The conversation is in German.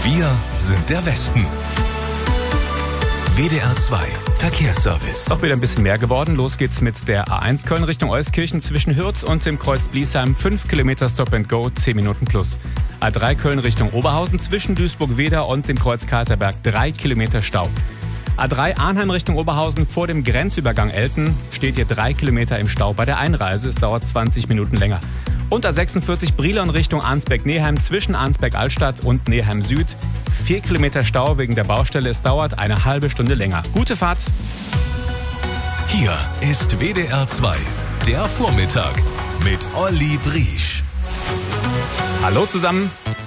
Wir sind der Westen. WDR 2 Verkehrsservice. Doch wieder ein bisschen mehr geworden. Los geht's mit der A1 Köln Richtung Euskirchen zwischen Hürth und dem Kreuz Bliesheim. 5 Kilometer Stop and Go, 10 Minuten plus. A3 Köln Richtung Oberhausen zwischen Duisburg-Wedau und dem Kreuz Kaiserberg. 3 Kilometer Stau. A3 Arnheim Richtung Oberhausen vor dem Grenzübergang Elten steht ihr 3 Kilometer im Stau bei der Einreise. Es dauert 20 Minuten länger. Und A46 Brilon Richtung Arnsberg-Neheim zwischen Arnsberg-Altstadt und Neheim Süd. 4 Kilometer Stau wegen der Baustelle. Es dauert eine halbe Stunde länger. Gute Fahrt. Hier ist WDR 2, der Vormittag mit Olli Briesch. Hallo zusammen.